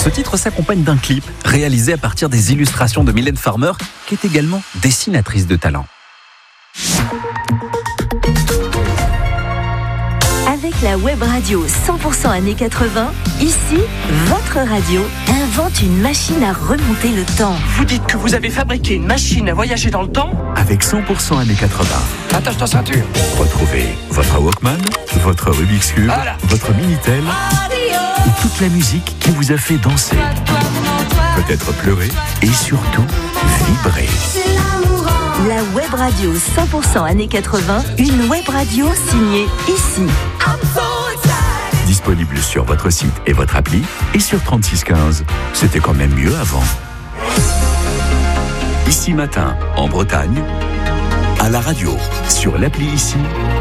Ce titre s'accompagne d'un clip réalisé à partir des illustrations de Mylène Farmer, qui est également dessinatrice de talent. Avec la web radio 100% années 80, ici, votre radio invente une machine à remonter le temps. Vous dites que vous avez fabriqué une machine à voyager dans le temps ? Avec 100% années 80. Attache ta ceinture. Retrouvez votre Walkman, votre Rubik's Cube, votre Minitel et toute la musique qui vous a fait danser, peut-être pleurer et surtout vibrer. La web radio 100% années 80, une web radio signée ici. Disponible sur votre site et votre appli et sur 3615. C'était quand même mieux avant. Ici Matin, en Bretagne, à la radio, sur l'appli Ici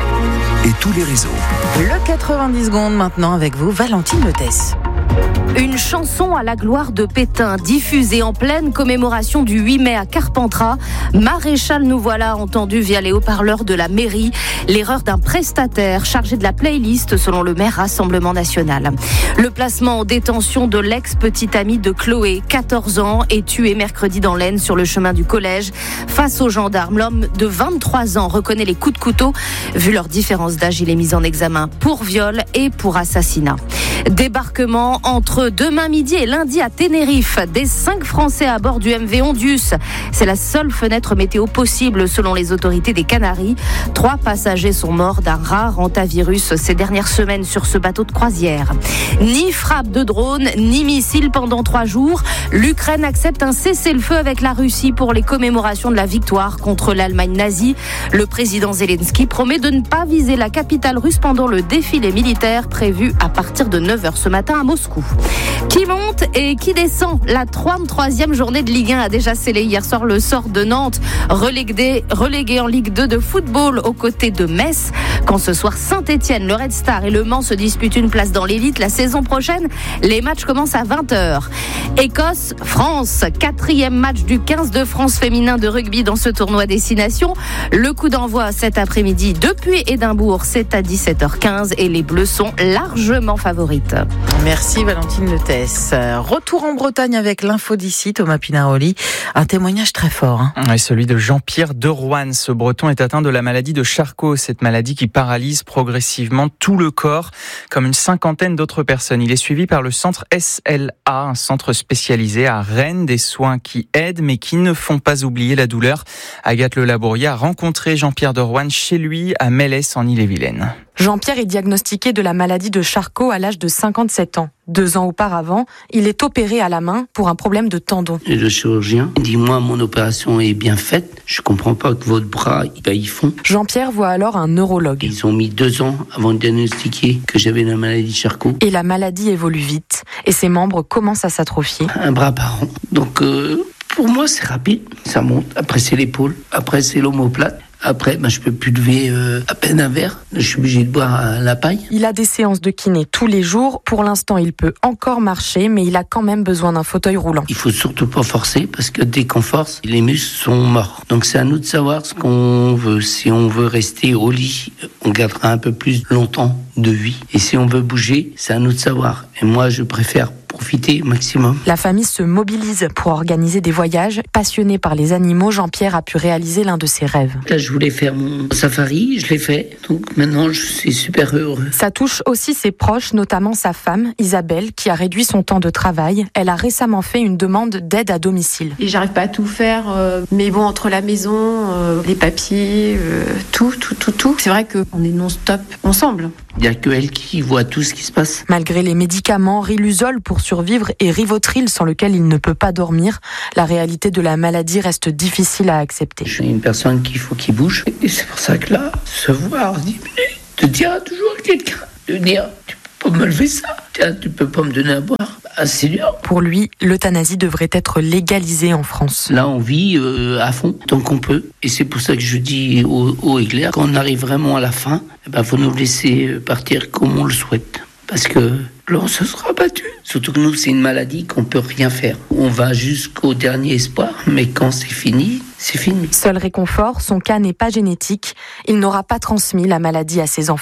et tous les réseaux. Le 90 secondes maintenant avec vous, Valentine Lethès. Une chanson à la gloire de Pétain, diffusée en pleine commémoration du 8 mai à Carpentras. Maréchal nous voilà entendu via les haut-parleurs de la mairie. L'erreur d'un prestataire chargé de la playlist selon le maire Rassemblement National. Le placement en détention de l'ex-petite amie de Chloé, 14 ans, est tué mercredi dans l'Aisne sur le chemin du collège. Face aux gendarmes, l'homme de 23 ans reconnaît les coups de couteau. Vu leur différence d'âge, il est mis en examen pour viol et pour assassinat. Débarquement entre demain midi et lundi à Tenerife. Des 5 Français à bord du MV Ondius. C'est la seule fenêtre météo possible selon les autorités des Canaries. 3 passagers sont morts d'un rare hantavirus ces dernières semaines sur ce bateau de croisière. Ni frappe de drone, ni missile pendant 3 jours. L'Ukraine accepte un cessez-le-feu avec la Russie pour les commémorations de la victoire contre l'Allemagne nazie. Le président Zelensky promet de ne pas viser la capitale russe pendant le défilé militaire prévu à partir de 9h ce matin à Moscou. Qui monte et qui descend ? La 33e journée de Ligue 1 a déjà scellé hier soir le sort de Nantes, relégué en Ligue 2 de football aux côtés de Metz. Quand ce soir Saint-Etienne, le Red Star et Le Mans se disputent une place dans l'élite la saison prochaine, les matchs commencent à 20h. Écosse-France, 4e match du 15 de France féminin de rugby dans ce tournoi Destination. Le coup d'envoi cet après-midi depuis Édimbourg, c'est à 17h15 et les Bleus sont largement favorites. Merci Valentine Lethès. Retour en Bretagne avec l'info d'ici, Thomas Pinaroli. Un témoignage très fort. Oui, celui de Jean-Pierre de Roanne. Ce Breton est atteint de la maladie de Charcot, cette maladie qui paralyse progressivement tout le corps, comme une 50aine d'autres personnes. Il est suivi par le centre SLA, un centre spécialisé à Rennes, des soins qui aident mais qui ne font pas oublier la douleur. Agathe Le Labourier a rencontré Jean-Pierre de Roanne chez lui à Mélès en Ille-et-Vilaine. Jean-Pierre est diagnostiqué de la maladie de Charcot à l'âge de 57 ans. 2 ans auparavant, il est opéré à la main pour un problème de tendon. Et le chirurgien dit, moi, mon opération est bien faite. Je comprends pas que votre bras, ils font. Jean-Pierre voit alors un neurologue. Ils ont mis 2 ans avant de diagnostiquer que j'avais la maladie de Charcot. Et la maladie évolue vite. Et ses membres commencent à s'atrophier. Un bras par an. Donc, pour moi, c'est rapide. Ça monte. Après, c'est l'épaule. Après, c'est l'omoplate. Après, je peux plus lever à peine un verre. Je suis obligé de boire la paille. Il a des séances de kiné tous les jours. Pour l'instant, il peut encore marcher, mais il a quand même besoin d'un fauteuil roulant. Il faut surtout pas forcer, parce que dès qu'on force, les muscles sont morts. Donc c'est à nous de savoir ce qu'on veut. Si on veut rester au lit, on gardera un peu plus longtemps de vie. Et si on veut bouger, c'est à nous de savoir. Et moi, je préfère profiter au maximum. La famille se mobilise pour organiser des voyages. Passionné par les animaux, Jean-Pierre a pu réaliser l'un de ses rêves. Là, je voulais faire mon safari, je l'ai fait. Donc maintenant, je suis super heureux. Ça touche aussi ses proches, notamment sa femme, Isabelle, qui a réduit son temps de travail. Elle a récemment fait une demande d'aide à domicile. Et j'arrive pas à tout faire, mais bon, entre la maison, les papiers, tout. C'est vrai qu'on est non-stop ensemble. Il n'y a que elle qui voit tout ce qui se passe. Malgré les médicaments, Riluzole pour survivre et Rivotril sans lequel il ne peut pas dormir, la réalité de la maladie reste difficile à accepter. Je suis une personne qu'il faut qu'il bouge. Et c'est pour ça que là, se voir, te dire toujours à quelqu'un, de dire, tu peux pas me lever ça, tu peux pas me donner à boire. C'est dur. Pour lui, l'euthanasie devrait être légalisée en France. Là, on vit à fond, tant qu'on peut. Et c'est pour ça que je dis haut et clair, quand on arrive vraiment à la fin, faut nous laisser partir comme on le souhaite. Parce que là, on se sera battu. Surtout que nous, c'est une maladie qu'on peut rien faire. On va jusqu'au dernier espoir, mais quand c'est fini, c'est fini. Seul réconfort, son cas n'est pas génétique. Il n'aura pas transmis la maladie à ses enfants.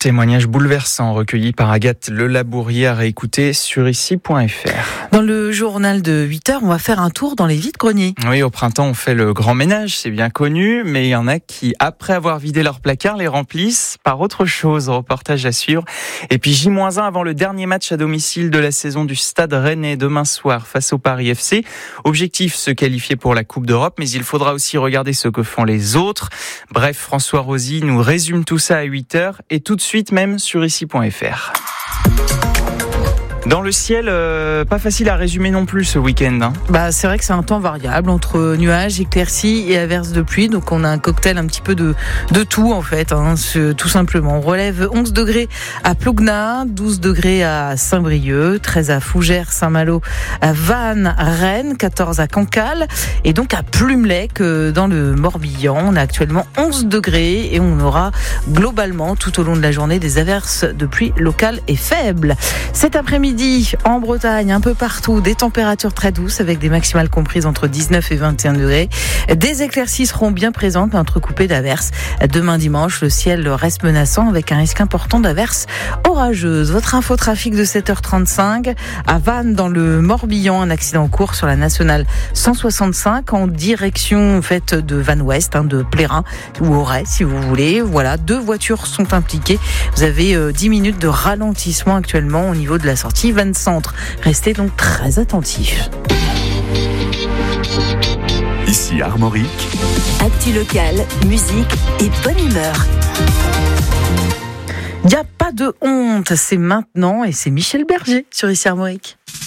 Témoignage bouleversant recueilli par Agathe Lelabourier à réécouter sur ici.fr. Dans le journal de 8h, on va faire un tour dans les vides-greniers. Oui, au printemps, on fait le grand ménage, c'est bien connu, mais il y en a qui, après avoir vidé leur placard, les remplissent par autre chose. Reportage à suivre. Et puis J-1 avant le dernier match à domicile de la saison du Stade Rennais demain soir face au Paris FC. Objectif, se qualifier pour la Coupe d'Europe, mais il faudra aussi regarder ce que font les autres. Bref, François Rosy nous résume tout ça à 8h et tout de suite même sur ici.fr. Dans le ciel, pas facile à résumer non plus ce week-end. C'est vrai que c'est un temps variable entre nuages, éclaircies et averses de pluie. Donc on a un cocktail un petit peu de tout en fait, tout simplement. On relève 11 degrés à Plougna, 12 degrés à Saint-Brieuc, 13 à Fougères, Saint-Malo, à Vannes, Rennes, 14 à Cancale et donc à Plumelec dans le Morbihan. On a actuellement 11 degrés et on aura globalement tout au long de la journée des averses de pluie locales et faibles. Cet après-midi, en Bretagne, un peu partout, des températures très douces avec des maximales comprises entre 19 et 21 degrés. Des éclaircies seront bien présentes, mais entrecoupées d'averses. Demain dimanche, le ciel reste menaçant avec un risque important d'averses orageuses. Votre infotrafic de 7h35 à Vannes dans le Morbihan, un accident en cours sur la nationale 165 en direction de Vannes Ouest, de Plérin ou Auray si vous voulez. Voilà, 2 voitures sont impliquées. Vous avez 10 minutes de ralentissement actuellement au niveau de la sortie Vannes Centre. Restez donc très attentifs. Ici Armorique. Actu locale, musique et bonne humeur. Il n'y a pas de honte, c'est maintenant et c'est Michel Berger sur Ici Armorique.